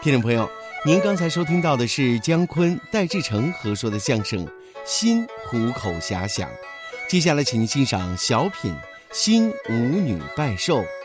听众朋友，您刚才收听到的是姜昆、戴志诚合说的相声《新虎口遐想》，接下来请您欣赏小品《新舞女拜寿》。